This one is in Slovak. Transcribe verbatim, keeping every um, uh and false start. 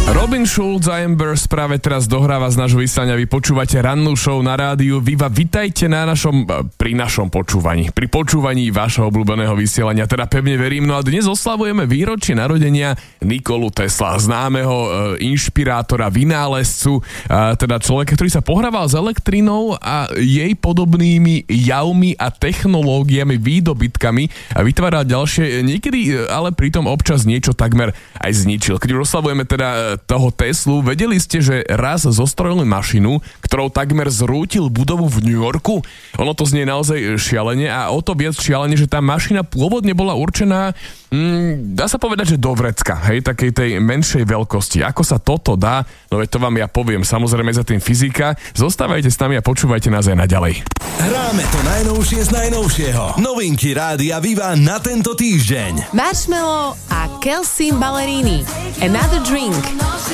Robin Schulz a Ambers práve teraz dohráva z nášho vysielania. Vy počúvate rannú show na rádiu Viva. Vitajte na našom, pri našom počúvaní, pri počúvaní vášho obľúbeného vysielania. Teda pevne verím. No a dnes oslavujeme výročie narodenia Nikolu Tesla, známeho e, inšpirátora, vynálezcu, e, teda človeka, ktorý sa pohrával s elektrinou a jej podobnými javmi a technológiami, výdobytkami a vytváral ďalšie, niekedy ale pritom občas niečo takmer aj zničil. Keď už oslavujeme teda toho Teslu, vedeli ste, že raz zostrojil mašinu, ktorou takmer zrútil budovu v New Yorku? Ono to znie naozaj šialene a o to viac šialene, že tá mašina pôvodne bola určená, mm, dá sa povedať, že do vrecka, hej, takej tej menšej veľkosti. Ako sa toto dá? No veď to vám ja poviem, samozrejme za tým fyzika. Zostávajte s nami a počúvajte nás aj naďalej. Hráme to najnovšie z najnovšieho. Novinky Rádia Viva na tento týždeň. Marshmello a Kelsey Ballerini. Another Drink.